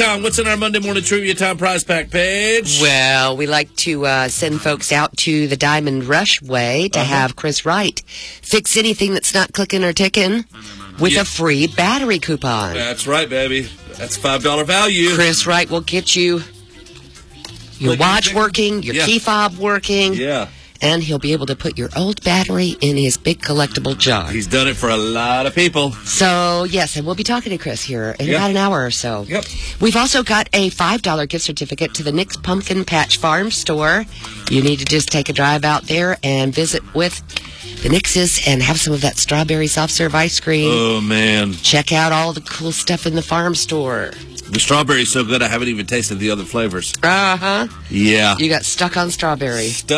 John, what's in our Monday morning trivia time prize pack page? Well, we like to send folks out to the Diamond Rush Way to have Chris Wright fix anything that's not clicking or ticking with a free battery coupon. That's right, baby. That's $5 value. Chris Wright will get you your watch working, your key fob working. Yeah. And he'll be able to put your old battery in his big collectible jar. He's done it for a lot of people. So, yes, and we'll be talking to Chris here in about an hour or so. Yep. We've also got a $5 gift certificate to the Nick's Pumpkin Patch Farm store. You need to just take a drive out there and visit with the Nick's and have some of that strawberry soft-serve ice cream. Oh, man. Check out all the cool stuff in the farm store. The strawberry's so good I haven't even tasted the other flavors. Uh-huh. Yeah. You got stuck on strawberry.